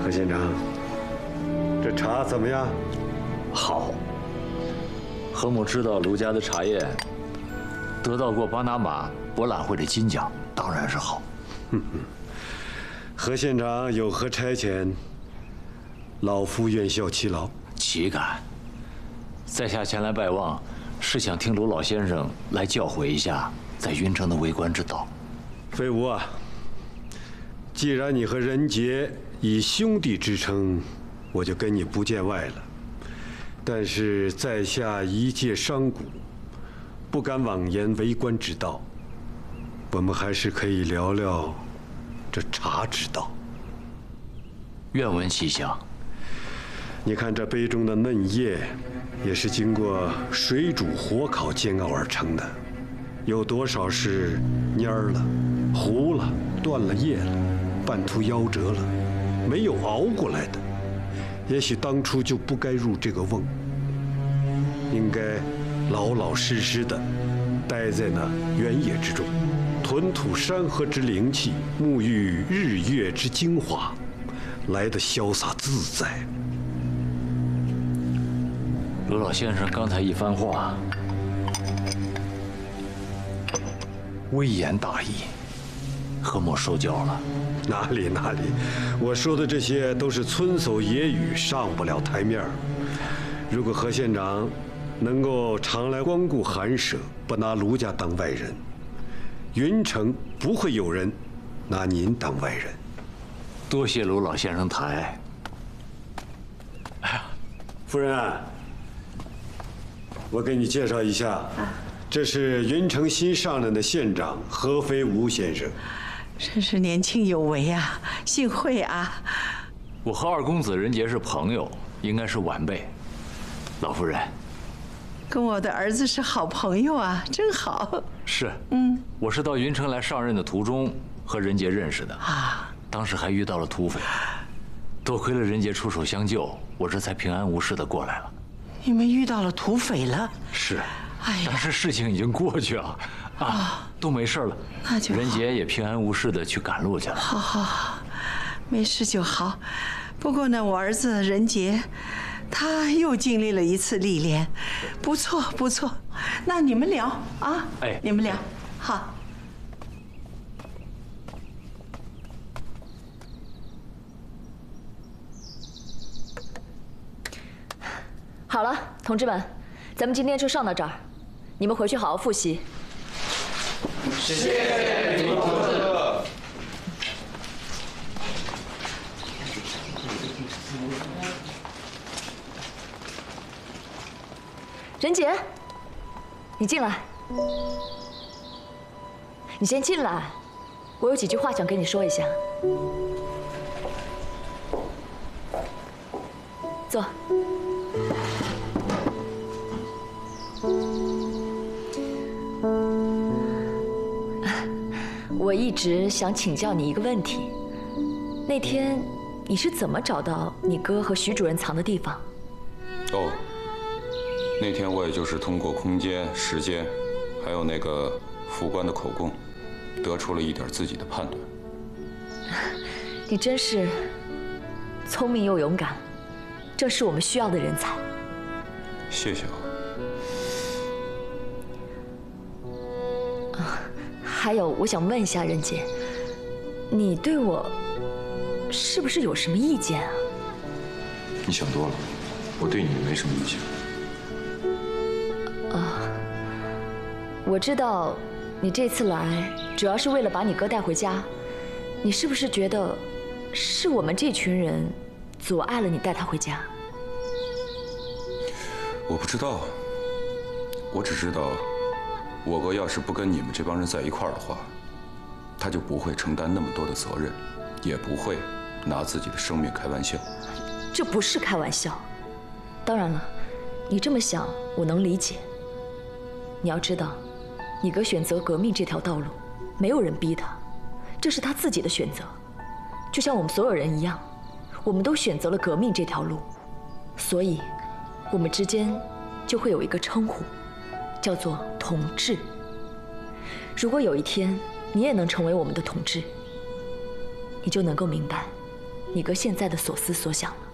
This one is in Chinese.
何县长，这茶怎么样？ 好。何某知道卢家的茶叶得到过巴拿马博览会的金奖，当然是好。 何县长有何差遣？老夫愿效其劳。 岂敢！在下前来拜望，是想听卢老先生来教诲一下在云城的为官之道。 飞吾啊，既然你和任杰以兄弟之称，我就跟你不见外了。但是在下一介商贾，不敢妄言为官之道。我们还是可以聊聊这茶之道。 愿闻其详。 你看这杯中的嫩叶，也是经过水煮火烤煎熬而成的，有多少是蔫儿了、糊了、断了叶了、半途夭折了，没有熬过来的，也许当初就不该入这个瓮，应该老老实实的待在那原野之中，吞吐山河之灵气，沐浴日月之精华，来得潇洒自在。 卢老先生刚才一番话，微言大义，何某受教了。 哪里，我说的这些都是村叟野语，上不了台面儿。如果何县长能够常来光顾寒舍，不拿卢家当外人，云城不会有人拿您当外人。 多谢卢老先生抬。 哎呀，夫人啊，我给你介绍一下，这是云城新上任的县长何飞吾先生。 真是年轻有为啊，幸会啊！ 我和二公子任杰是朋友，应该是晚辈。老夫人， 跟我的儿子是好朋友啊，真好。 是，我是到云城来上任的途中和任杰认识的啊，当时还遇到了土匪，多亏了任杰出手相救，我这才平安无事的过来了。 你们遇到了土匪了？ 是， 哎呀， 但是事情已经过去了，都没事了。 那就好。 任杰也平安无事的去赶路去了。 好，没事就好。不过呢，我儿子任杰，他又经历了一次历练，不错。那你们聊啊，你们聊，好。 好了，同志们，咱们今天就上到这儿，你们回去好好复习。 谢谢李同志。 任杰，你进来。你先进来，我有几句话想跟你说一下。坐。我一直想请教你一个问题：那天你是怎么找到你哥和徐主任藏的地方？ 哦，那天我也就是通过空间、时间，还有那个副官的口供，得出了一点自己的判断。 你真是聪明又勇敢，正是我们需要的人才。 谢谢啊。 还有，我想问一下任杰，你对我是不是有什么意见啊？ 你想多了，我对你没什么意见。 我知道你这次来主要是为了把你哥带回家，你是不是觉得是我们这群人阻碍了你带他回家？ 我不知道，我只知道，我哥要是不跟你们这帮人在一块儿的话，他就不会承担那么多的责任，也不会拿自己的生命开玩笑。 这不是开玩笑。当然了，你这么想我能理解。你要知道，你哥选择革命这条道路，没有人逼他，这是他自己的选择。就像我们所有人一样，我们都选择了革命这条路，所以我们之间就会有一个称呼，叫做同志。如果有一天你也能成为我们的同志，你就能够明白， 你哥现在的所思所想了。